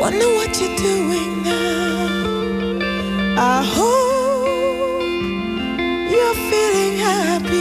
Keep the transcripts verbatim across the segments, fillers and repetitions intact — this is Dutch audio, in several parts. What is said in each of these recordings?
Wonder what you're doing now. I hope you're feeling happy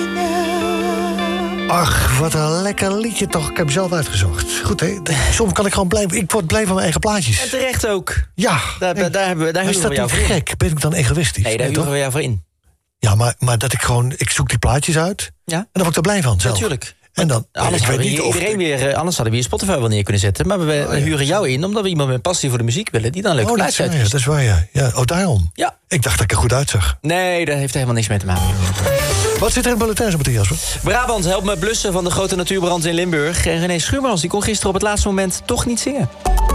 now. Ach, wat een lekker liedje toch. Ik heb hem zelf uitgezocht. Goed, hè? Soms kan ik gewoon blijven. Ik word blij van mijn eigen plaatjes. En terecht ook. Ja. Daar, daar, daar hebben we, daar is huren dat we jou niet voor in. gek? Ben ik dan egoïstisch? Nee, daar nee, huren we jou voor in. Ja, maar, maar dat ik gewoon... Ik zoek die plaatjes uit. Ja? En dan word ik er blij van zelf. Natuurlijk. En dan, Anders ik hadden, weet we niet hier of iedereen weer, anders hadden we hier Spotify wel neer kunnen zetten. Maar we, we oh, ja. huren jou in, omdat we iemand met passie voor de muziek willen... die dan leuke oh, dat, plaatsen is waar, uit. ja, dat is waar, ja. ja. Oh, daarom. Ja. Ik dacht dat ik er goed uitzag. Nee, daar heeft er helemaal niks mee te maken. Wat zit er in het bulletin zo meteen, Jasper? Brabant helpt met blussen van de grote natuurbrand in Limburg. En René Schuurmans die kon gisteren op het laatste moment toch niet zingen.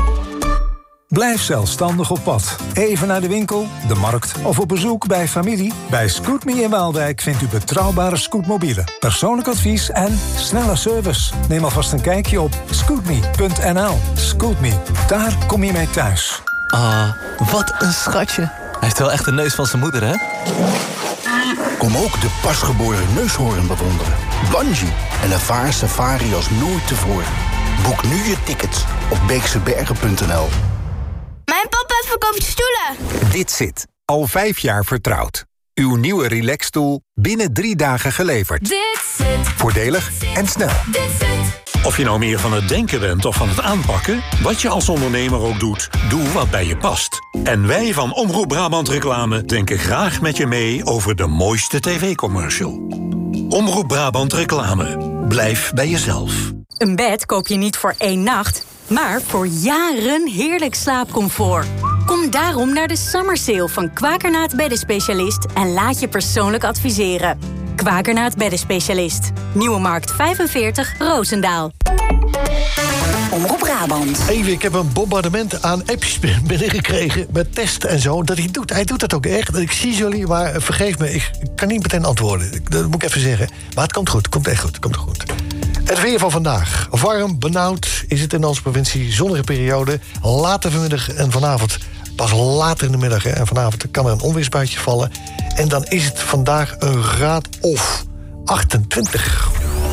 Blijf zelfstandig op pad. Even naar de winkel, de markt of op bezoek bij familie. Bij Scootme in Waalwijk vindt u betrouwbare scootmobielen, persoonlijk advies en snelle service. Neem alvast een kijkje op scootme punt n l. Scootme, daar kom je mee thuis. Ah, wat een schatje. Hij heeft wel echt de neus van zijn moeder, hè? Kom ook de pasgeboren neushoorn bewonderen. Bungee en ervaar safari als nooit tevoren. Boek nu je tickets op beeksebergen punt n l. Mijn papa verkoopt stoelen. Dit zit. Al vijf jaar vertrouwd. Uw nieuwe relaxstoel binnen drie dagen geleverd. Dit zit. Voordelig en snel. Dit zit. Of je nou meer van het denken bent of van het aanpakken... wat je als ondernemer ook doet, doe wat bij je past. En wij van Omroep Brabant Reclame denken graag met je mee... over de mooiste tv-commercial. Omroep Brabant Reclame. Blijf bij jezelf. Een bed koop je niet voor één nacht, maar voor jaren heerlijk slaapcomfort. Kom daarom naar de Summer Sale van Kwakernaat Beddenspecialist... en laat je persoonlijk adviseren. Kwakernaat Beddenspecialist. Nieuwe Markt vijfenveertig, Roosendaal. Omroep Brabant. Even, ik heb een bombardement aan apps binnengekregen... met testen en zo, dat hij doet. Hij doet dat ook echt. Ik zie jullie, maar vergeef me, ik kan niet meteen antwoorden. Dat moet ik even zeggen. Maar het komt goed, het komt echt goed, het komt goed. Het weer van vandaag. Warm, benauwd is het in onze provincie. Zonnige periode. Later vanmiddag en vanavond. Pas later in de middag hè, en vanavond kan er een onweersbuitje vallen. En dan is het vandaag een graad of achtentwintig.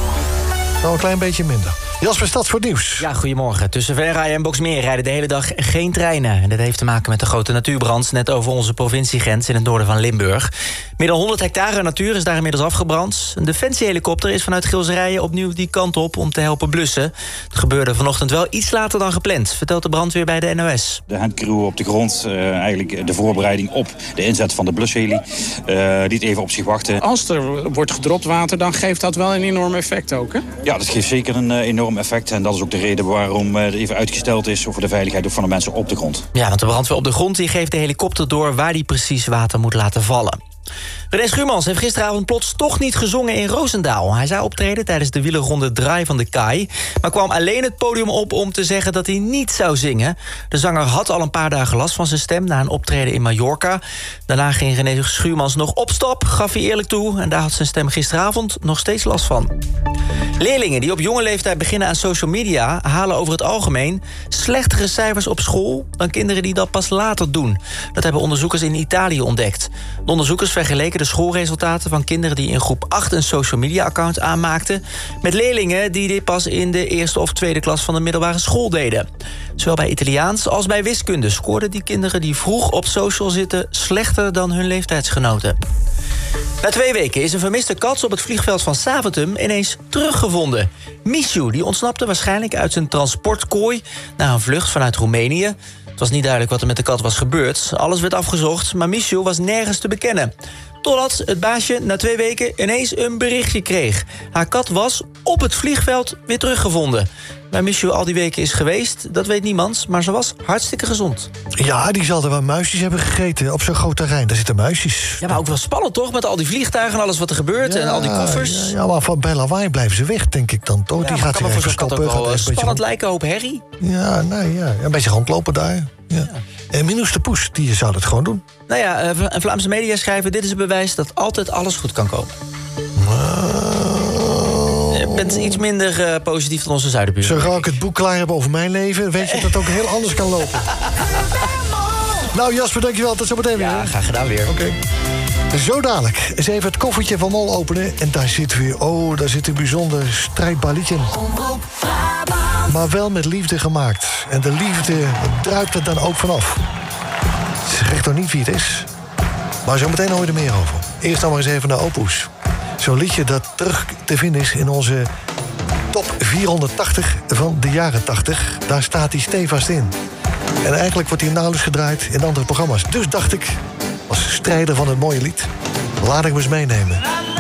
Nou, een klein beetje minder. Jasper Stads voor nieuws. Ja, goedemorgen. Tussen Venray en Boxmeer rijden de hele dag geen treinen. En dat heeft te maken met de grote natuurbrand... net over onze provinciegrens in het noorden van Limburg. Meer dan honderd hectare natuur is daar inmiddels afgebrand. Een defensiehelikopter is vanuit Gilserijen opnieuw die kant op... om te helpen blussen. Het gebeurde vanochtend wel iets later dan gepland... vertelt de brandweer bij de N O S. De handcrew op de grond, uh, eigenlijk de voorbereiding op de inzet van de blusheli... Uh, die het even op zich wachten. Als er wordt gedropt water, dan geeft dat wel een enorm effect ook, hè? Ja, dat geeft zeker een uh, enorm effect. En dat is ook de reden waarom het even uitgesteld is... voor de veiligheid van de mensen op de grond. Ja, want de brandweer op de grond die geeft de helikopter door... waar die precies water moet laten vallen. René Schuurmans heeft gisteravond plots toch niet gezongen in Roosendaal. Hij zou optreden tijdens de wielerronde Draai van de Kaai... maar kwam alleen het podium op om te zeggen dat hij niet zou zingen. De zanger had al een paar dagen last van zijn stem... na een optreden in Mallorca. Daarna ging René Schuurmans nog op stap, gaf hij eerlijk toe... en daar had zijn stem gisteravond nog steeds last van. Leerlingen die op jonge leeftijd beginnen aan social media... halen over het algemeen slechtere cijfers op school... dan kinderen die dat pas later doen. Dat hebben onderzoekers in Italië ontdekt. De onderzoekers vergeleken de schoolresultaten van kinderen... die in groep acht een social media account aanmaakten... met leerlingen die dit pas in de eerste of tweede klas van de middelbare school deden. Zowel bij Italiaans als bij wiskunde scoorden die kinderen... die vroeg op social zitten slechter dan hun leeftijdsgenoten. Na twee weken is een vermiste kat op het vliegveld van Zaventem ineens teruggevonden. Mishu die ontsnapte waarschijnlijk uit zijn transportkooi... na een vlucht vanuit Roemenië. Het was niet duidelijk wat er met de kat was gebeurd. Alles werd afgezocht, maar Mishu was nergens te bekennen. Totdat het baasje na twee weken ineens een berichtje kreeg. Haar kat was op het vliegveld weer teruggevonden. Waar Mishu al die weken is geweest, dat weet niemand... maar ze was hartstikke gezond. Ja, die zal er wel muisjes hebben gegeten op zo'n groot terrein. Daar zitten muisjes. Ja, maar ook wel spannend toch? Met al die vliegtuigen en alles wat er gebeurt ja, en al die koffers. Ja, ja, maar van bij lawaai blijven ze weg, denk ik dan. Toch? Ja, die gaat kan me voor zo'n kat ook wel spannend spannend lijken, hoop herrie. Ja, nou ja, een beetje rondlopen daar. Ja. Ja. En Minus de Poes, die zou dat gewoon doen. Nou ja, Vlaamse media schrijven... dit is een bewijs dat altijd alles goed kan komen. Je bent iets minder uh, positief dan onze zuidenburen. Zo gauw ik het boek klaar heb over mijn leven... weet je dat het ook heel anders kan lopen. Nou Jasper, dankjewel. Tot zometeen weer. Ja, graag gedaan weer. Oké. Okay. Zo dadelijk. Eens even het koffertje van Mol openen. En daar zit weer... oh, daar zit een bijzonder strijdbaar liedje in. Omroep Brabant. maar wel met liefde gemaakt. En de liefde druipt er dan ook vanaf. Zeg toch niet wie het is? Maar zo meteen hoor je er meer over. Eerst dan maar eens even naar Opus. Zo'n liedje dat terug te vinden is in onze top vierhonderdtachtig van de jaren tachtig. Daar staat hij stevast in. En eigenlijk wordt hij nauwelijks gedraaid in andere programma's. Dus dacht ik, als strijder van het mooie lied, laat ik me eens meenemen.